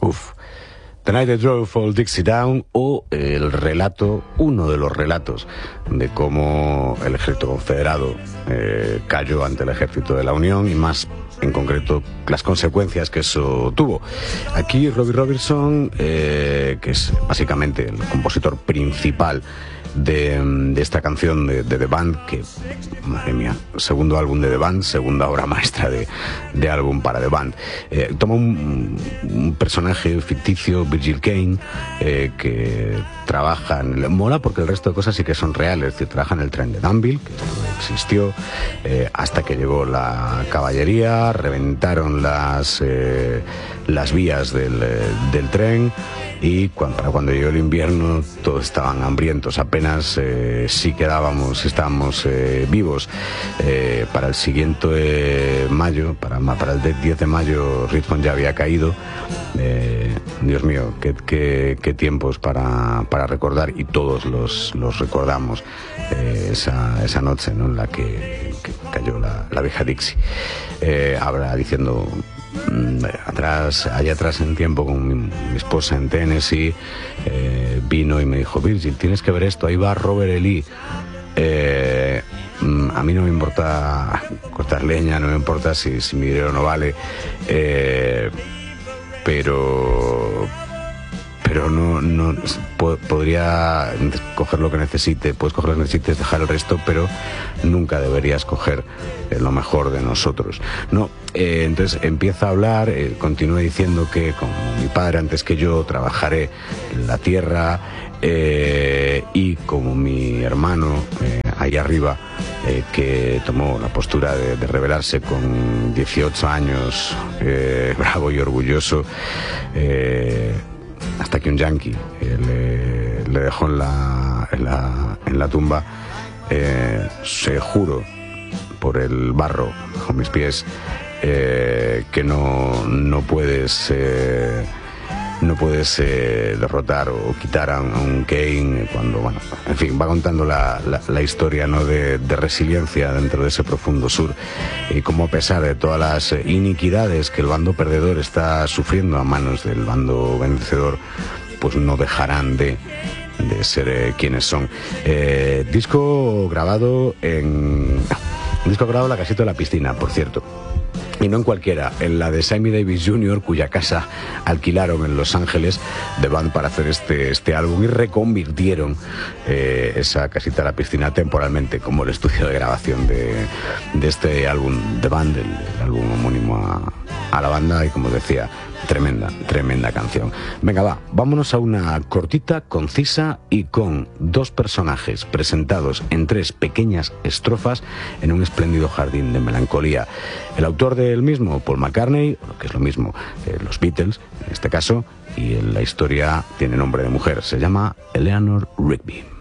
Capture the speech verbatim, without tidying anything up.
Uf. The Night They Drove Old Dixie Down, o el relato, uno de los relatos de cómo el ejército confederado eh, cayó ante el ejército de la Unión, y más en concreto las consecuencias que eso tuvo. Aquí Robbie Robertson, eh, que es básicamente el compositor principal de, de esta canción de, de The Band, que, madre mía, segundo álbum de The Band, segunda obra maestra de, de álbum para The Band. Eh, toma un, un personaje ficticio, Virgil Kane, eh, que trabaja en el, mola porque el resto de cosas sí que son reales, es decir, trabaja en el tren de Danville, que existió, eh, hasta que llegó la caballería, reventaron las, eh, las vías del, del tren, y cuando, para cuando llegó el invierno todos estaban hambrientos, apenas eh, si quedábamos, si estábamos eh, vivos. Eh, para el siguiente eh, mayo, para, para el diez de mayo, Richmond ya había caído. Eh, Dios mío, qué, qué, qué tiempos para, para recordar, y todos los, los recordamos, eh, esa, esa noche, ¿no?, en la que, que cayó la, la vieja Dixie. Eh, habrá diciendo... atrás, allá atrás en tiempo, con mi, mi esposa en Tennessee, eh, vino y me dijo: Virgil, tienes que ver esto, ahí va Robert E. Lee. Eh, a mí no me importa cortar leña, no me importa si, si mi dinero no vale, eh, pero pero no, no po podría coger lo que necesite, puedes coger lo que necesites, dejar el resto, pero nunca deberías coger eh, lo mejor de nosotros. No, eh, entonces empieza a hablar, eh, continúa diciendo que como mi padre antes que yo trabajaré en la tierra, eh, y como mi hermano eh, ahí arriba, eh, que tomó la postura de, de rebelarse con dieciocho años, eh, bravo y orgulloso, eh, hasta que un yankee eh, le, le dejó en la, en la, en la tumba. Eh, se juro por el barro bajo mis pies eh, que no, no puedes eh, no puedes eh, derrotar o quitar a un, a un Kane cuando, bueno, en fin, va contando la, la, la historia, ¿no?, de, de resiliencia dentro de ese profundo sur, y cómo, a pesar de todas las iniquidades que el bando perdedor está sufriendo a manos del bando vencedor, pues no dejarán de de ser eh, quienes son. Eh, disco grabado en disco grabado en la casita de la piscina, por cierto. Y no en cualquiera, en la de Sammy Davis junior, cuya casa alquilaron en Los Ángeles The Band para hacer este, este álbum, y reconvirtieron eh, esa casita de la piscina temporalmente como el estudio de grabación de, de este álbum The Band, el, el álbum homónimo a, a la banda, y como decía, tremenda, tremenda canción. Venga, va, vámonos a una cortita, concisa y con dos personajes presentados en tres pequeñas estrofas en un espléndido jardín de melancolía. El autor del mismo, Paul McCartney, lo que es lo mismo, eh, los Beatles, en este caso, y la historia tiene nombre de mujer, se llama Eleanor Rigby.